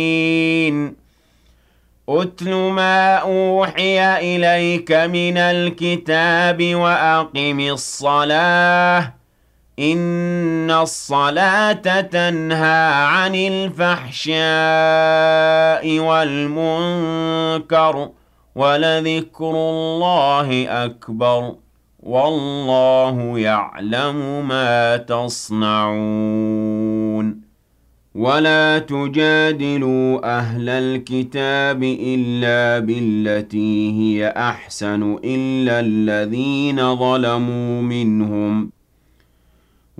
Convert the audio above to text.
أُتْلُ مَا أُوحِيَ إِلَيْكَ مِنَ الْكِتَابِ وَأَقِمِ الصَّلَاةَ ۖ إِنَّ الصَّلَاةَ تَنْهَىٰ عَنِ الْفَحْشَاءِ وَالْمُنكَرِ ۗ وَلَذِكْرُ اللَّهِ أَكْبَرُ ۗ وَاللَّهُ يَعْلَمُ مَا تَصْنَعُونَ وَلَا تُجَادِلُوا أَهْلَ الْكِتَابِ إِلَّا بِالَّتِي هِيَ أَحْسَنُ إِلَّا الَّذِينَ ظَلَمُوا مِنْهُمْ